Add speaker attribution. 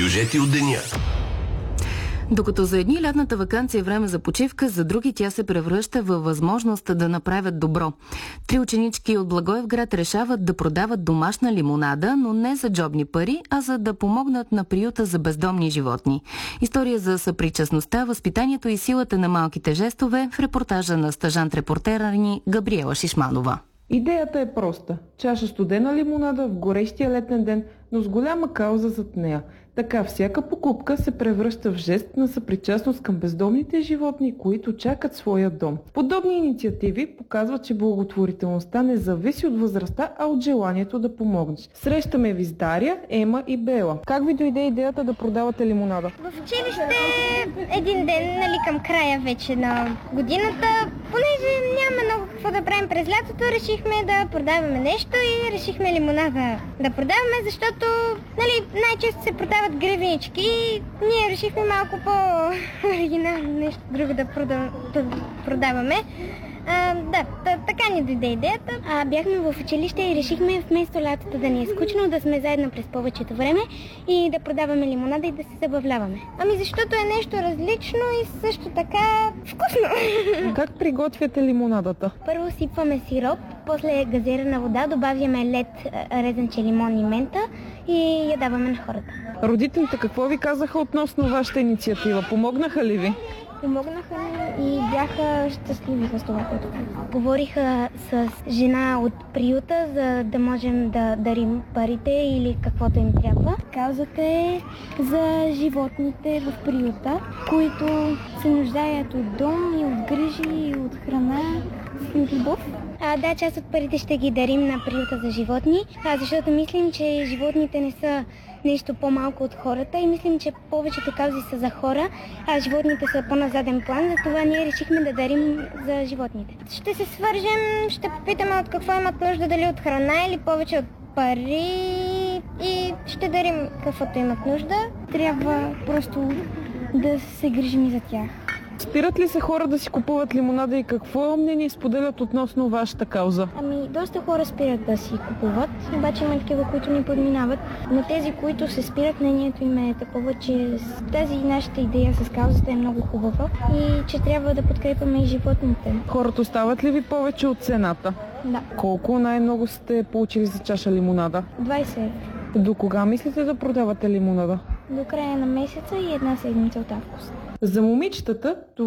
Speaker 1: Сюжети от деня.
Speaker 2: Докато за едни лятната ваканция е време за почивка, за други тя се превръща във възможност да направят добро. 3 ученички от Благоевград решават да продават домашна лимонада, но не за джобни пари, а за да помогнат на приюта за бездомни животни. История за съпричастността, възпитанието и силата на малките жестове в репортажа на стажант-репортера ни Габриела Шишманова.
Speaker 3: Идеята е проста. Чаша студена лимонада в горещия летен ден, но с голяма кауза зад нея. Така всяка покупка се превръща в жест на съпричастност към бездомните животни, които чакат своя дом. Подобни инициативи показват, че благотворителността не зависи от възрастта, а от желанието да помогнеш. Срещаме ви с Дария, Ема и Бела. Как ви дойде идеята да продавате лимонада?
Speaker 4: В училище един ден, към края вече на годината, понеже няма много какво да правим през лятото, решихме да продаваме нещо и решихме лимонада да продаваме, защото най-често се продават гребенички и ние решихме малко по-оригинално нещо друго да продаваме. Така ни дойде идеята. Бяхме в училище и решихме вместо лятото да ни е скучно, да сме заедно през повечето време и да продаваме лимонада и да се забавляваме. Защото е нещо различно и също така вкусно.
Speaker 3: Как приготвяте лимонадата?
Speaker 4: Първо сипваме сироп, после газирана вода, добавяме лед, резанче, лимон и мента и я даваме на хората.
Speaker 3: Родителите какво ви казаха относно вашата инициатива? Помогнаха ли ви?
Speaker 4: Помогнаха и бяха щастливи с това, което говориха с жена от приюта, за да можем да дарим парите или каквото им трябва. Каузата е за животните в приюта, които се нуждаят от дом и от грижи, и от храна, и от любов. Част от парите ще ги дарим на приюта за животни, защото мислим, че животните не са нещо по-малко от хората и мислим, че повечето каузи са за хора, а животните са по-на заден план, затова ние решихме да дарим за животните. Ще се свържем, ще попитаме от какво имат нужда, дали от храна или повече от пари и ще дарим каквото имат нужда. Трябва просто да се грижим и за тях.
Speaker 3: Спират ли се хора да си купуват лимонада и какво мнение споделят относно вашата кауза?
Speaker 4: Доста хора спират да си купуват, обаче има такива, които ни подминават. Но тези, които се спират, мнението им е такова, че тази нашата идея с каузата е много хубава и че трябва да подкрепяме и животните.
Speaker 3: Хората остават ли ви повече от цената?
Speaker 4: Да.
Speaker 3: Колко най-много сте получили за чаша лимонада?
Speaker 4: 20.
Speaker 3: До кога мислите да продавате лимонада?
Speaker 4: До края на месеца и 1 седмица от август.
Speaker 3: За момичетата